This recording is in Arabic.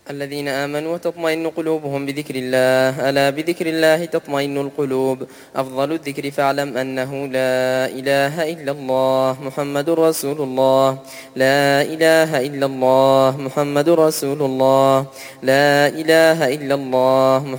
الذين آمنوا وتطمئن قلوبهم بذكر الله، ألا بذكر الله تطمئن القلوب. أفضل الذكر فاعلم أنه لا إله إلا الله محمد رسول الله. لا إله إلا الله محمد رسول الله. لا إله إلا الله